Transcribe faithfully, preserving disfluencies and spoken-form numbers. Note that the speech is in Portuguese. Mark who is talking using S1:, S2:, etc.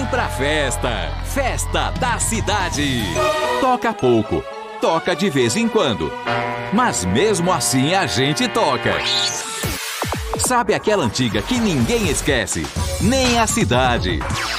S1: pra festa. Festa da cidade. Toca pouco, toca de vez em quando. Mas mesmo assim a gente toca. Sabe aquela antiga que ninguém esquece? Nem a cidade.